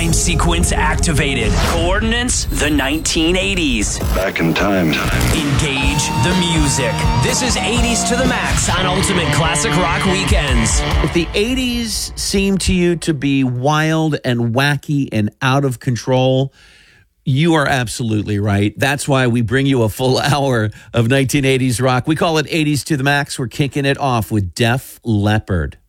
Time sequence activated. Coordinates, the 1980s. Back in time. Engage the music. This is 80s to the max on Ultimate Classic Rock Weekends. If the 80s seem to you to be wild and wacky and out of control, you are absolutely right. That's why we bring you a full hour of 1980s rock. We call it 80s to the max. We're kicking it off with Def Leppard.